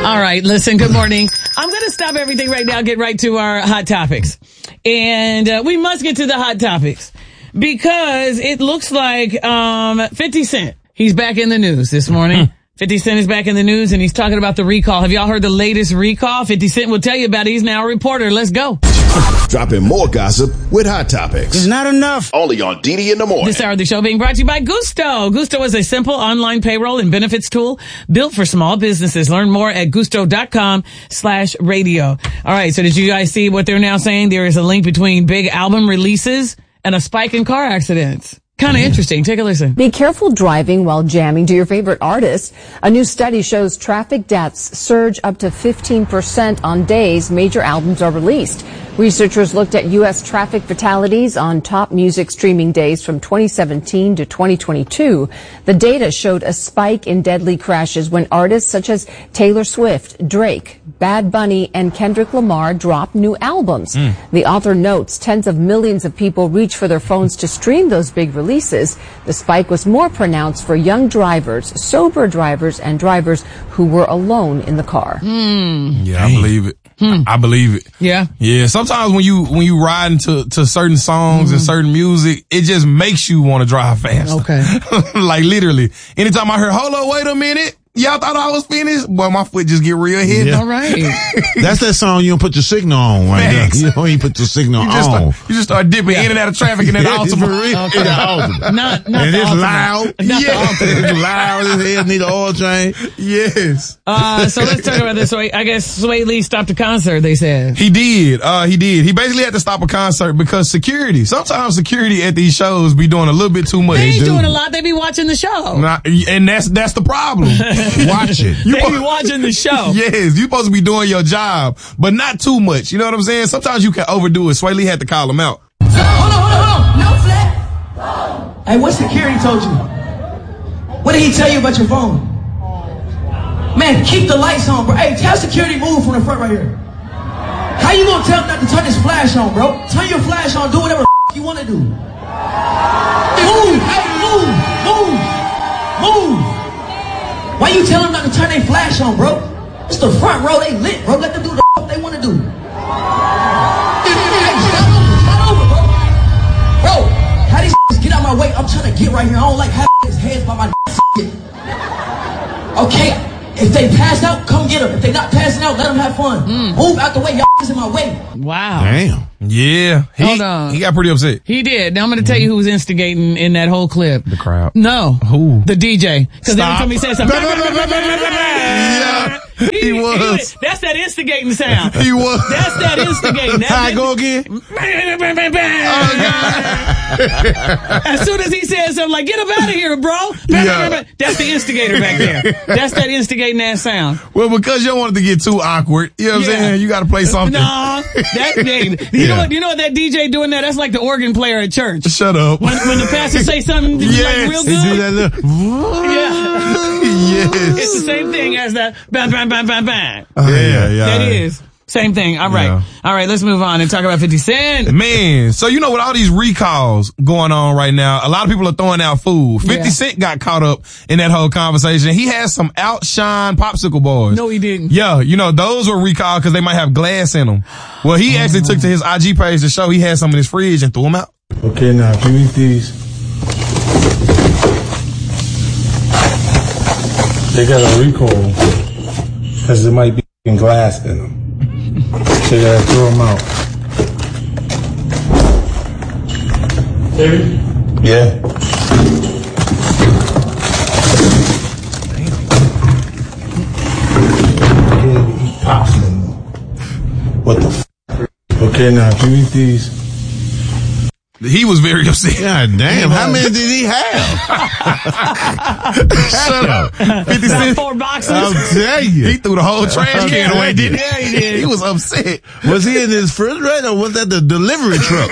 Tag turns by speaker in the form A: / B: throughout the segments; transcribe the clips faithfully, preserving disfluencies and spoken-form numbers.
A: All right, listen, good morning. I'm going to stop everything right now, get right to our hot topics. And uh, we must get to the hot topics because it looks like um fifty Cent, he's back in the news this morning. fifty Cent is back in the news and he's talking about the recall. Have y'all heard the latest recall? fifty Cent will tell you about it. He's now a reporter. Let's go.
B: Dropping more gossip with hot topics.
C: It's not enough.
B: Only on D D in the morning.
A: This hour of the show being brought to you by Gusto. Gusto is a simple online payroll and benefits tool built for small businesses. Learn more at gusto.com slash radio. All right. So did you guys see what they're now saying? There is a link between big album releases and a spike in car accidents. Kind of interesting. Take a listen.
D: Be careful driving while jamming to your favorite artist. A new study shows traffic deaths surge up to fifteen percent on days major albums are released. Researchers looked at U S traffic fatalities on top music streaming days from twenty seventeen to twenty twenty-two. The data showed a spike in deadly crashes when artists such as Taylor Swift, Drake, Bad Bunny, and Kendrick Lamar dropped new albums. Mm. The author notes tens of millions of people reach for their phones to stream those big releases. The spike was more pronounced for young drivers, sober drivers, and drivers who were alone in the car.
A: Mm.
E: Yeah, I believe it. Hmm. I believe it.
A: Yeah.
E: Yeah. Sometimes when you, when you ride into, to certain songs mm-hmm. and certain music, it just makes you want to drive faster.
A: Okay.
E: Like literally. Anytime I heard, hold on, wait a minute. Y'all thought I was finished? Boy, my foot just get real heavy.
A: Yeah. All right.
C: That's that song you don't put your signal on right there. You don't even put your signal
E: you just
C: on.
E: Start, you just start dipping yeah. in and out of traffic in that ultimate.
C: Okay.
A: Not, not
C: and
A: the
C: it's
A: ultimate.
C: loud.
A: Not
C: yeah. It's loud as hell. Need an oil change.
E: Yes.
A: Uh, so let's talk about this. So I guess Sway Lee stopped a concert, they said.
E: He did. Uh, he did. He basically had to stop a concert because security. Sometimes security at these shows be doing a little bit too much.
A: They ain't doing a lot. They be watching the show.
E: Not, and that's, that's the problem. Watch it.
A: You they be watching the show.
E: Yes, you supposed to be doing your job, but not too much. You know what I'm saying? Sometimes you can overdo it. Sway Lee had to call him out.
F: Hold on, hold on, hold on. No flat. Hey, what security told you? What did he tell you about your phone? Man, keep the lights on, bro. Hey, tell security move from the front right here. How you gonna tell him not to turn his flash on, bro? Turn your flash on. Do whatever the you want to do. Move. Hey, move. Move. Move. Why you tell them not to turn their flash on, bro? It's the front row, they lit, bro. Let them do the f they want to do. Hey, stop over, stop over, bro. Bro, how these get out my way? I'm trying to get right here. I don't like having his heads by my shit. Okay, if they pass out, come get them. If they not passing out, let them have fun. Mm. Move out the way, y'all is in my way.
A: Wow.
C: Damn.
E: Yeah. He,
A: Hold on.
E: He got pretty upset.
A: He did. Now I'm going to tell you who was instigating in that whole clip.
E: The crowd.
A: No.
E: Who?
A: The D J. Because every time he said something.
E: Yeah. He, he was.
A: He, that's that instigating sound.
E: He was.
A: That's that instigating. That's
C: How I go again?
A: As soon as he says something like, get up out of here, bro.
E: Yeah.
A: That's the instigator back there. That's that instigating that sound.
E: Well, because you don't want it to get too awkward. You know what I'm
A: Yeah.
E: saying? You got to play something.
A: No. That thing. You
E: Yeah.
A: know what? You know what that D J doing that? That's like the organ player at church.
E: Shut up.
A: When, when the pastor say something
E: Yes.
A: like real
C: They do
A: good.
C: that little.
A: Yeah.
E: Yes.
A: It's the same thing as that bang, bang, bang, bang, bang.
E: Uh, yeah, yeah.
A: That is. Same thing. All right.
E: Yeah.
A: All right, let's move on and talk about fifty Cent.
E: Man, so you know with all these recalls going on right now, a lot of people are throwing out food. fifty
A: Yeah.
E: Cent got caught up in that whole conversation. He has some outshine popsicle bars.
A: No, he didn't.
E: Yeah, you know, those were recalled because they might have glass in them. Well, he actually took to his I G page to show he had some in his fridge and threw them out.
G: Okay, now if you eat these, they got a recall because there might be glass in them. So you gotta throw them out. David? Yeah. I can't even eat pops no more. What the f? Okay, now if you eat these.
E: He was very upset.
C: God damn, how many did he have?
E: Shut up. fifty
A: About
E: Cent.
A: four boxes.
C: I'll tell you.
E: He threw the whole trash can away, didn't he?
A: Yeah, he did.
E: He was upset.
C: Was he in his refrigerator or was that the delivery truck?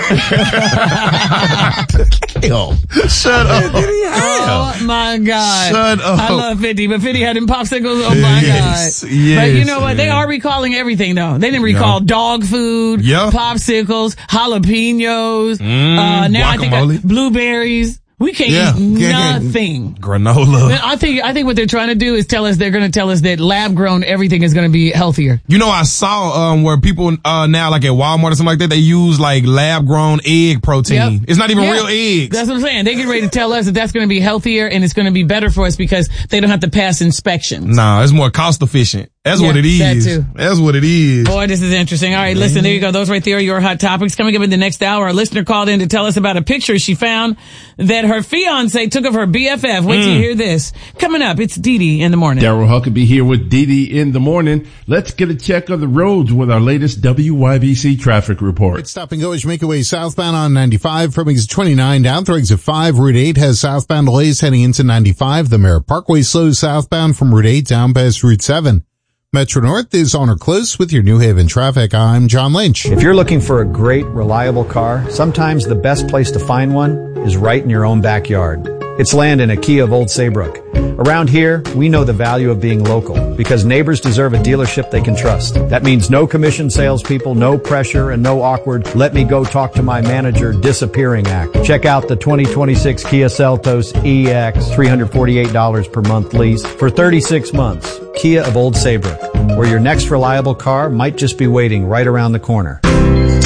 C: Damn.
E: Shut up.
C: Did he have?
A: Oh my God.
E: Shut up.
A: I love fifty, but fifty had them popsicles. Oh my
E: Yes,
A: God.
E: yes,
A: But you know what? They
E: man.
A: are recalling everything though. They didn't recall
E: Yeah.
A: dog food,
E: Yeah.
A: popsicles, jalapenos,
E: Mm,
A: uh, now I think
E: guacamole.
A: uh, blueberries. We can't
C: Yeah,
A: eat
C: can't-
A: nothing.
E: Granola.
A: I think I think what they're trying to do is tell us they're going to tell us that lab grown everything is going to be healthier.
E: You know, I saw um where people uh now like at Walmart or something like that, they use like lab grown egg protein.
A: Yep.
E: It's not even
A: Yeah.
E: real eggs.
A: That's what I'm saying. They get ready to tell us that that's going to be healthier and it's going to be better for us because they don't have to pass inspections.
E: Nah, it's more cost efficient. That's
A: Yeah,
E: what it
A: that
E: is.
A: too.
E: That's what it is.
A: Boy, this is interesting. All right, listen, there you go. Those right there are your hot topics. Coming up in the next hour, a listener called in to tell us about a picture she found that her fiance took of her B F F. Wait till you hear this. Coming up, it's Dee Dee in the morning.
H: Daryl Huckabee here with Dee Dee in the morning. Let's get a check on the roads with our latest W Y B C traffic report.
C: It's stop and go as you make your way southbound on ninety-five from exit twenty-nine down through exit five. Route eight has southbound delays heading into ninety-five. The Merritt Parkway slows southbound from Route eight down past Route seven. Metro North is on or close with your New Haven traffic. I'm John Lynch.
I: If you're looking for a great, reliable car, sometimes the best place to find one is right in your own backyard. It's land in a Kia of Old Saybrook. Around here, we know the value of being local because neighbors deserve a dealership they can trust. That means no commission salespeople, no pressure, and no awkward let me go talk to my manager disappearing act. Check out the twenty twenty-six Kia Seltos E X, three hundred forty-eight dollars per month lease for thirty-six months. Kia of Old Saybrook, where your next reliable car might just be waiting right around the corner.